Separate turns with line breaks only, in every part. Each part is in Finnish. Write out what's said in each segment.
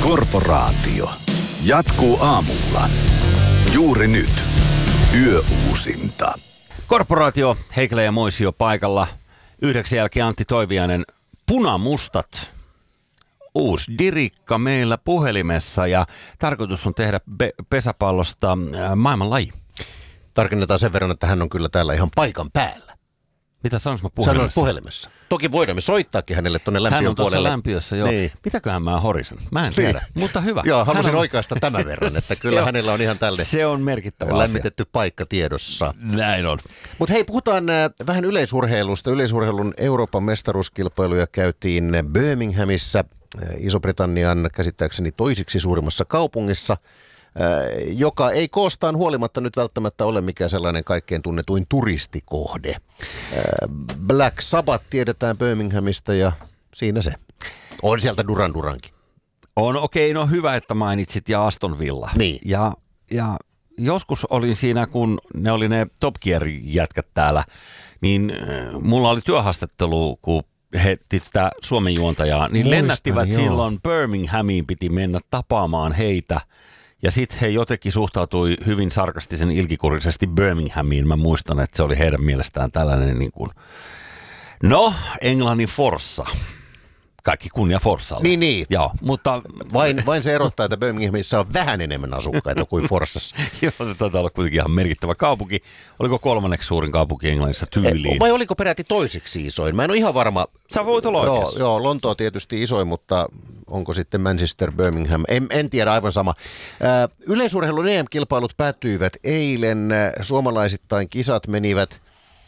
Korporaatio jatkuu aamulla. Juuri nyt. Yöuusinta.
Korporaatio, Heikelä ja Moisio paikalla. 9 jälkeen Antti Toiviainen. Punamustat. Uusi dirikka meillä puhelimessa ja tarkoitus on tehdä pesäpallosta maailmanlaji.
Tarkennetaan sen verran, että hän on kyllä täällä ihan paikan päällä.
Mitä sanois mä puhelimessa?
Sanoit puhelimessa. Toki voidaan soittaakin hänelle tuonne lämpiön
puolelle. Hän on tuossa
puolelle.
lämpiössä, joo.
Niin.
Mitäköhän mä horisen? Mä en tiedä, mutta hyvä.
Joo, halusin
on
oikaista tämän verran, että kyllä hänellä on ihan tälle
se on merkittävä
lämmitetty paikka tiedossa.
Näin on.
Mutta hei, puhutaan vähän yleisurheilusta. Yleisurheilun Euroopan mestaruuskilpailuja käytiin Birminghamissa, Iso-Britannian käsittääkseni toisiksi suurimmassa kaupungissa, joka ei koostaan huolimatta nyt välttämättä ole mikään sellainen kaikkein tunnetuin turistikohde. Black Sabbath tiedetään Birminghamista ja siinä se. On sieltä Duran Durankin.
On okei, no hyvä, että mainitsit ja Aston Villa.
Niin.
Ja joskus olin siinä, kun ne oli ne Top Gear-jätkät täällä, niin mulla oli työhaastattelu, kun he sitä Suomen juontajaa, niin lennättivät silloin Birminghamiin, piti mennä tapaamaan heitä. Ja sitten he jotenkin suhtautui hyvin sarkastisen ilkikurisesti Birminghamiin. Mä muistan, että se oli heidän mielestään tällainen niin kuin, no, Englannin Forssa. Kaikki kunnia Forssalle.
Niin.
Joo, mutta
Vain se erottaa, että Birminghamissa on vähän enemmän asukkaita kuin Forssassa.
Joo, se taitaa olla kuitenkin ihan merkittävä kaupunki. Oliko 3. suurin kaupunki Englannissa tyyliin?
Vai oliko peräti toiseksi isoin? Mä en ole ihan varma.
Sä voit olla oikeassa.
Joo, Lontoa tietysti isoin, mutta onko sitten Manchester, Birmingham? En tiedä, aivan sama. Yleisurheilun EM-kilpailut päättyivät eilen. Suomalaisittain kisat menivät.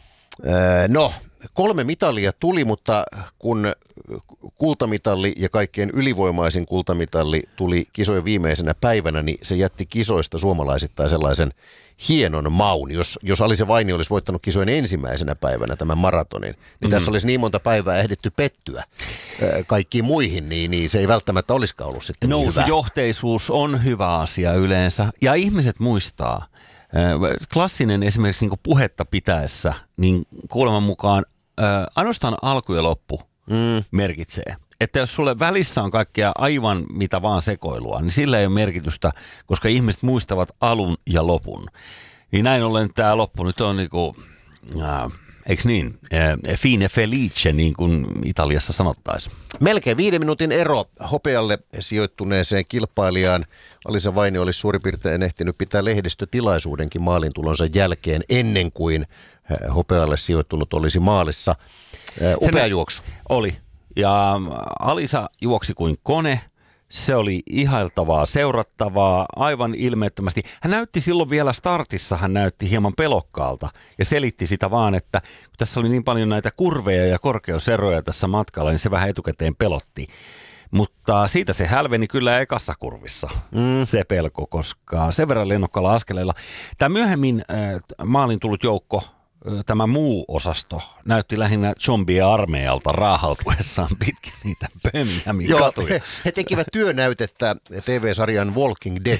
3 mitalia tuli, mutta kun kultamitali ja kaikkein ylivoimaisin kultamitali tuli kisojen viimeisenä päivänä, niin se jätti kisoista suomalaisittain sellaisen hienon maun. Jos Alise Vainio olisi voittanut kisojen ensimmäisenä päivänä tämän maratonin, niin tässä olisi niin monta päivää ehditty pettyä kaikkiin muihin, niin se ei välttämättä olisikaan ollut sitten niin hyvä.
Nousujohteisuus on hyvä asia yleensä ja ihmiset muistaa. Klassinen esimerkiksi niin kuin puhetta pitäessä, niin kuuleman mukaan ainoastaan alku ja loppu merkitsee. Että jos sulle välissä on kaikkea aivan mitä vaan sekoilua, niin sillä ei ole merkitystä, koska ihmiset muistavat alun ja lopun. Niin näin ollen tämä loppu nyt on niinku, eikö niin, fine felice, niin kuin Italiassa sanottaisiin.
Melkein 5 minuutin ero hopealle sijoittuneeseen kilpailijaan. Alisa Vainio olisi suurin piirtein ehtinyt pitää lehdistötilaisuudenkin maalintulonsa jälkeen ennen kuin hopealle sijoittunut olisi maalissa. Upea juoksu.
Oli. Ja Alisa juoksi kuin kone. Se oli ihailtavaa, seurattavaa, aivan ilmeettömästi. Hän näytti silloin vielä startissa, hän näytti hieman pelokkaalta ja selitti sitä vaan, että kun tässä oli niin paljon näitä kurveja ja korkeuseroja tässä matkalla, niin se vähän etukäteen pelotti. Mutta siitä se hälveni kyllä ekassa kurvissa, se pelko, koska sen verran lennokkaalla askeleilla. Tämä myöhemmin maalin tullut joukko, tämä muu osasto, näytti lähinnä zombie-armeijalta raahautuessaan pitkin niitä Birminghamin katuja.
He tekivät työnäytettä TV-sarjan Walking Dead.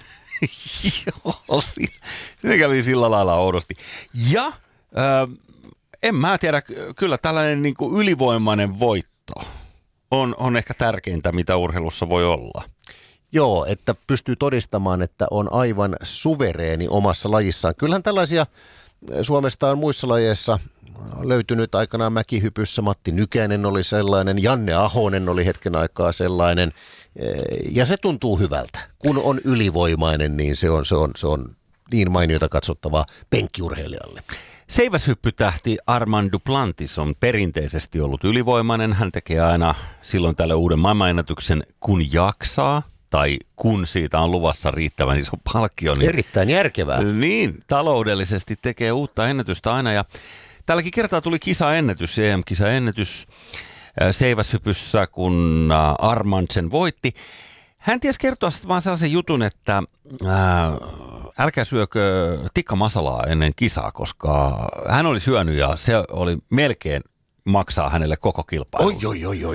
Joo, se kävi sillä lailla oudosti. Ja en mä tiedä, kyllä tällainen niin kuin ylivoimainen voitto on ehkä tärkeintä, mitä urheilussa voi olla.
Joo, että pystyy todistamaan, että on aivan suvereeni omassa lajissaan. Kyllähän tällaisia Suomesta on muissa lajeissa löytynyt aikanaan mäkihypyssä. Matti Nykänen oli sellainen, Janne Ahonen oli hetken aikaa sellainen. Ja se tuntuu hyvältä. Kun on ylivoimainen, niin se on niin mainiota katsottavaa penkkiurheilijalle.
Seiväshyppytähti Armand Duplantis on perinteisesti ollut ylivoimainen. Hän tekee aina silloin tälle uuden maailmanennätyksen, kun jaksaa. Tai kun siitä on luvassa riittävän iso palkkio. Niin,
erittäin järkevää.
Niin, taloudellisesti tekee uutta ennätystä aina. Ja tälläkin kertaa tuli kisaennätys, EM-kisaennätys seiväshypyssä, kun Armand sen voitti. Hän tiesi kertoa sitten vaan sellaisen jutun, että älkää syökö tikka masalaa ennen kisaa, koska hän oli syönyt ja se oli melkein maksaa hänelle koko kilpailu.
Oi.